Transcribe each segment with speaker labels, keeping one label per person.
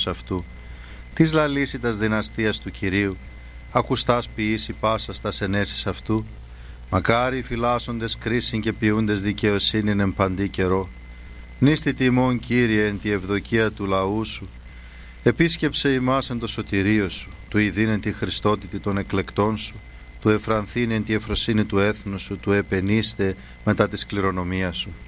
Speaker 1: έλεος αυτού. Της λαλήσιτας δυναστείας του Κυρίου, ακουστάς ποιήσει πάσας τας ενέσεις αυτού. Μακάρι φυλάσσοντες κρίσιν και ποιούντες δικαιοσύνην εν παντή καιρό. Νίστη τιμών, Κύριε, εν τη ευδοκία του λαού σου. Επίσκεψε ημάς εν το σωτηρίο σου, του ειδήν εν τη χριστότητη των εκλεκτών σου, του εφρανθήν εν τη εφροσύνη του έθνους σου, του επενίστε μετά της κληρονομίας σου.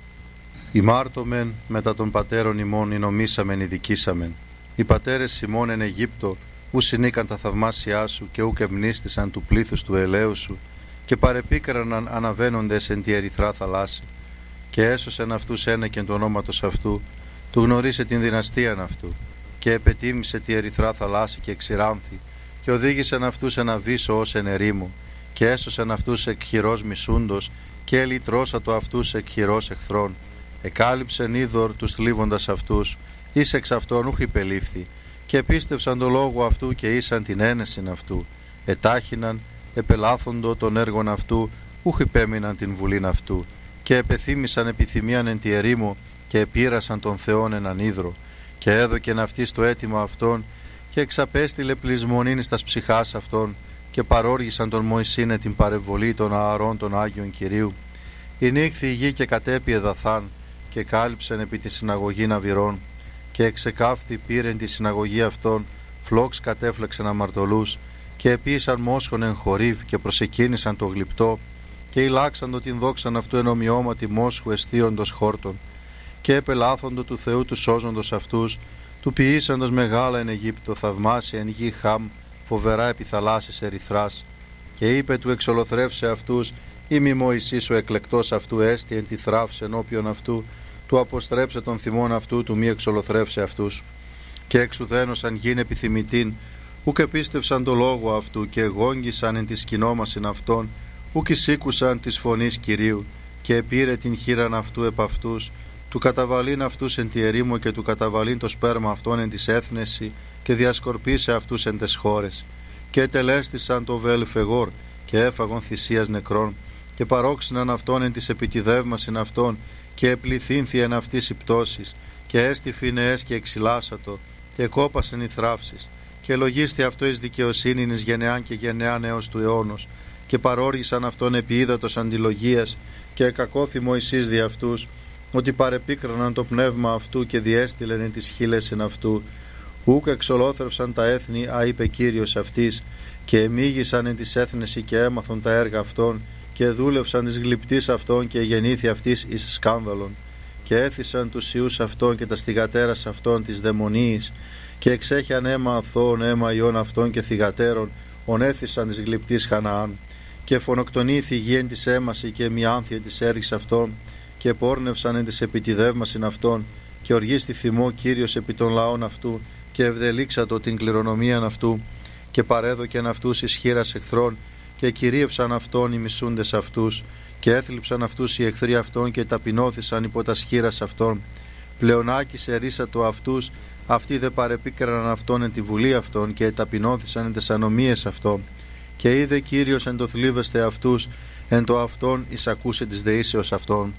Speaker 1: Ημάρτωμεν μετά των πατέρων ημών εινομήσαμεν ειδικήσαμεν. Οι πατέρες ημών εν Αιγύπτο ου συνήκαν τα θαυμάσια σου και ουκ εμνίστησαν του πλήθους του ελαίου σου και παρεπίκραναν αναβαίνοντες εν τη ερυθρά θαλάσση. Και έσωσεν αυτούς ένεκεν του ονόματος αυτού, του γνωρίσε την δυναστείαν αυτού και επετίμησε τη ερυθρά θαλάσση και εξηράνθη και οδήγησεν αυτούς εν αβύσσο ως εν ερήμο και έσωσεν αυτούς εκ χειρός μισούντος και ελυτρώσατο αυτούς εκ χειρός εχθρών. Εκάλυψεν είδωρ τους θλίβοντας αυτούς, εις εξ αυτών ούχ υπελήφθη, και επίστευσαν το λόγο αυτού και ήσαν την ένεσιν αυτού. Ετάχυναν, επελάθοντο των έργων αυτού, ούχ υπέμειναν την βουλήν αυτού, και επεθύμησαν επιθυμίαν εν τη ερήμο, και επήρασαν τον Θεόν έναν ίδρο, και έδωκεν αυτής το αίτημα αυτών, και εξαπέστειλε πλεισμονήν στας ψυχάς αυτών, και παρόργησαν τον Μωυσήνε την παρεμβολή των ααρών των Άγιων Κυρίου. Ηνύχθη η γη και κατέπιε δαθάν, και κάλυψεν επί τη συναγωγή ναβυρών, και εξεκάφθη πήρεν τη συναγωγή αυτών, φλόξ κατέφλεξεν αμαρτωλούς, και επίησαν μόσχον εν χορίβ, και προσεκίνησαν το γλυπτό, και ηλάξαντο την δόξαν αυτού εν ομοιώματι μόσχου εστίοντος χόρτων, και επελάθοντο του Θεού του σώζοντος αυτούς, του ποιήσαντος μεγάλα εν Αιγύπτο, θαυμάσια εν γη Χαμ, φοβερά επί θαλάσσης ερυθράς. Και είπε του εξολοθρεύσε αυτούς, ή μη Μωυσής ο εκλεκτός αυτού έστι εν τη θράψη ενώπιον αυτού, του αποστρέψε τον θυμόν αυτού, του μη εξολοθρεύσε αυτούς. Και εξουδένωσαν γιν επιθυμητήν, ουκ επίστευσαν το λόγο αυτού, και εγόγγισαν εν τη σκηνόμασιν αυτών, ουκ εισήκουσαν της φωνής Κυρίου, και επήρε την χείραν αυτού επ' αυτούς, του καταβαλήν αυτούς εν τη ερήμο, και του καταβαλήν το σπέρμα αυτών εν της έθνεση, και διασκορπίσε αυτούς εν τες χώρες. Και ετελέστησαν το βέλφεγόρ, και έφαγον θυσίας νεκρών, και παρόξυναν αυτόν εν της επιτιδεύμασιν αυτών, και επληθύνθη εν αυτής η πτώσης, και έστι φινεές και εξυλάσατο, και κόπασεν οι θράψεις, και λογίστη αυτό εις δικαιοσύνην εις γενεάν και γενεάν έως του αιώνος, και παρόργησαν αυτόν επί ύδατος αντιλογίας, και εκακώθη Μωυσής δι' αυτούς, ότι παρεπίκραναν το πνεύμα αυτού και διέστειλεν εν τις χείλες εν αυτού. Ούκ εξολόθρευσαν τα έθνη, είπε Κύριος αυτής, και εμίγησαν εν της έθνεση και έμαθον τα έργα αυτών, και δούλευσαν της γλυπτής αυτών και γεννήθη αυτής εις σκάνδαλον. Και έθισαν τους ιούς αυτών και τα στιγατέρας αυτών της δαιμονίης, και εξέχιαν αίμα αθώων αίμα ιών αυτών και θυγατέρων, ονέθισαν της γλυπτής Χαναάν. Και φωνοκτονήθη η γη εν της έμαση και μη άνθια της έργης αυτών, και πόρνευσαν εν της επιτιδεύμασιν αυτών, και οργίστη θυμό Κύριος επί των λαών αυτού, και ευδελίξατο την κληρονομίαν αυτού, και παρέδοκεν αυτούς εις χείρας εχθρών, και κυρίευσαν αυτόν οι μισούντες αυτούς, και έθλιψαν αυτούς οι εχθροί αυτών, και ταπεινώθησαν υπό τα σχήρας αυτών. Πλεονάκησε ρίσατο αυτούς, αυτοί δε παρεπίκραναν αυτόν εν τη βουλή αυτών, και ταπεινώθησαν εν τες ανομίες αυτών. Και είδε Κύριος εν το θλίβεστε αυτούς, εν το αυτόν εισακούσε της δεήσεως αυτών.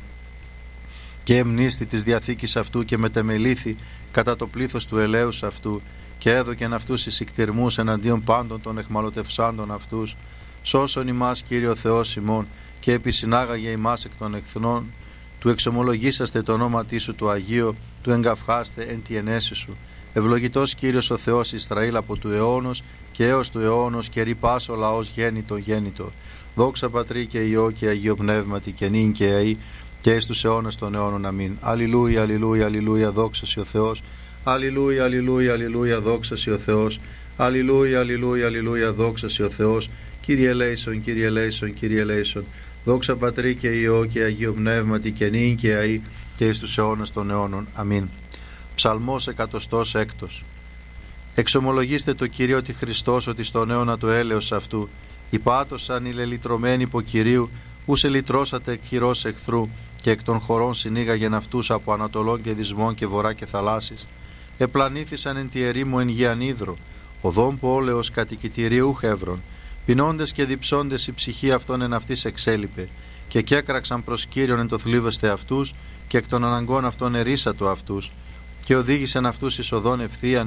Speaker 1: Και εμνίστη της διαθήκης αυτού, και μετεμελήθη κατά το πλήθος του ελέους αυτού, και έδωκεν αυτούς εις ικτηρμούς εναντίον πάντων των εχμαλωτευσάντων αυτούς. Σώσον ημάς Κύριο Θεός ημών, και επισυνάγαγε ημάς εκ των εχθρών, του εξομολογήσαστε το όνόματί σου του Αγίου, του εγκαυχάστε εν τη ενέση σου. Ευλογητός Κύριος ο Θεός Ισραήλ από του αιώνος και έως του αιώνος, και ρυπάς ο λαός γέννητο. Δόξα Πατρί και Υιό και Αγίο Πνεύματι, και νυν και αεί και εις τους αιώνας των αιώνων. Αμήν. Αλληλούια, αλληλούια, αλληλούια, δόξα σοι ο Θεός. Αλληλούια, αλληλούια, αλληλούια, δόξα σοι ο Θεός. Αλληλούια, αλληλούια, αλληλούια, δόξα σοι ο Θεός. Κύριε ελέησον, Κύριε ελέησον, Κύριε ελέησον. Δόξα Πατρί και Υιό και Αγίο Πνεύματι, και νυν και αεί και εις τους αιώνας των αιώνων. Αμήν. Ψαλμός 106. Εξομολογήστε το Κύριο ότι Χριστός, ότι στον αιώνα του έλεος αυτού, υπάτωσαν οι λελυτρωμένοι υπό Κυρίου, ους ελυτρώσατε εκ χειρός εχθρού, και εκ των χωρών συνήγαγεν αυτούς από ανατολών και δυσμών και βορρά και θαλάσσης. Επλανήθησαν εν τη ερήμου εν γη ανίδρο, οδόν πόλεως κατοικητηρίου χεύρων. Πεινώντες και διψώντες η ψυχή αυτών εν αυτής εξέλιπε, και κέκραξαν προς Κύριον εν το θλίβεστε αυτούς, και εκ των αναγκών αυτών ερίσατο αυτούς, και οδήγησαν αυτούς εις οδόν ευθείαν,